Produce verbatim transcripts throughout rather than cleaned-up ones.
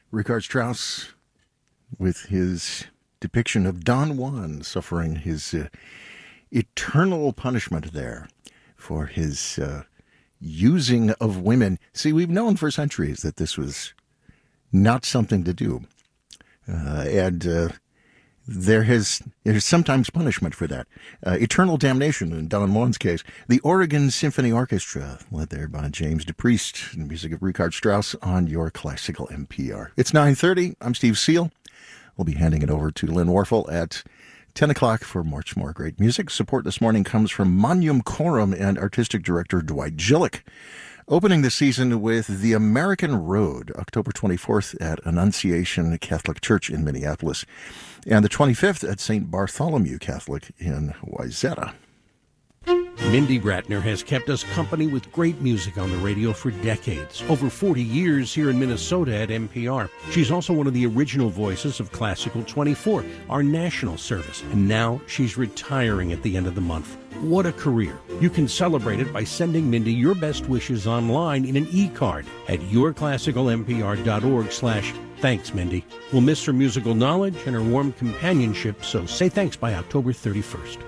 Richard Strauss with his depiction of Don Juan suffering his uh, eternal punishment there for his uh, using of women. See, we've known for centuries that this was not something to do. Uh, and uh, there has there's sometimes punishment for that. Uh, eternal damnation in Don Juan's case. The Oregon Symphony Orchestra, led there by James DePriest, and music of Richard Strauss on your classical N P R. It's nine thirty. I'm Steve Seal. We'll be handing it over to Lynn Warfel at ten o'clock for much more great music. Support this morning comes from Monium Corum and artistic director Dwight Gillick. Opening the season with The American Road, October twenty-fourth at Annunciation Catholic Church in Minneapolis, and the twenty-fifth at Saint Bartholomew Catholic in Wayzata. Mindy Bratner has kept us company with great music on the radio for decades. Over forty years here in Minnesota at N P R. She's also one of the original voices of Classical twenty-four, our national service. And now she's retiring at the end of the month. What a career. You can celebrate it by sending Mindy your best wishes online in an e-card at yourclassicalnpr.org slash thanks, Mindy. We'll miss her musical knowledge and her warm companionship, so say thanks by October thirty-first.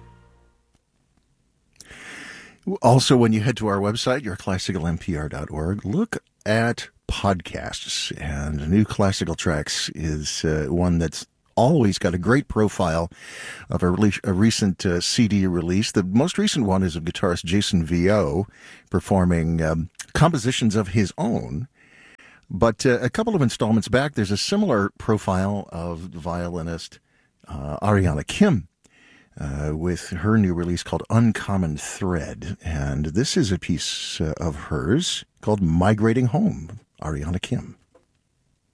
Also, when you head to our website, your classical n p r dot org, look at podcasts. And New Classical Tracks is uh, one that's always got a great profile of a, release, a recent uh, C D release. The most recent one is of guitarist Jason Vio performing um, compositions of his own. But uh, a couple of installments back, there's a similar profile of violinist uh, Ariana Kim. Uh, with her new release called Uncommon Thread. And this is a piece uh, of hers called Migrating Home, Ariana Kim.